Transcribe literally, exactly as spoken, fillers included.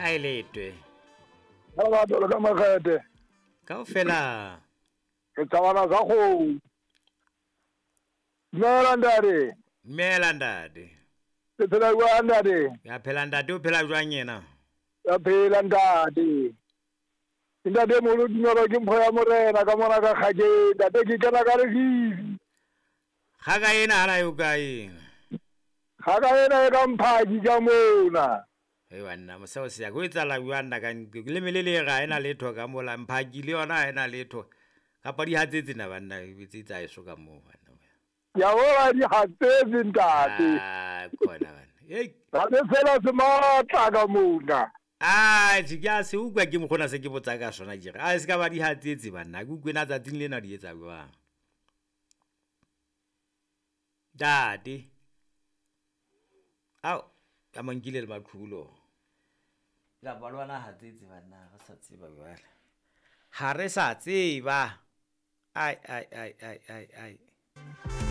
Ai letwe. Ba ba tlo ka makgete. Kaofela. Ke tsabana za go. Mela ndare. Mela ndade. Ke phela kwa ndare. Ya phela ndade o phela jwang yena? Ya phela ndade. Ndade mo lo dinyo ke mpho ya morena ka mona ka kgaje ndade ke kana ka re hivi. Khaga yena ala yo kae? Khaga yena e ka mphaji ka mona. Hey wanna mosao se ya go etsala bwana ka le melele ga ena letho ka mola mphaki le yona ena letho. Ka pa di hatsetse na bana bitse tsa eso ka mo bana. Ya ora di hatsetse ndate. Ah khona bana. Hey. Ba le fela se matla ka mona. Ah jika se ukwa ke mogona se ke botsa ka sona jere. A se ka ba di hatsetse bana go kwena tsa tin lena di etsa bwa. Dadi. Au, ya mangile le maqhulo. La balwana hatsetse bana ga sa tseba bjala. Ha re sa tseba. Ai ai ai ai ai ai.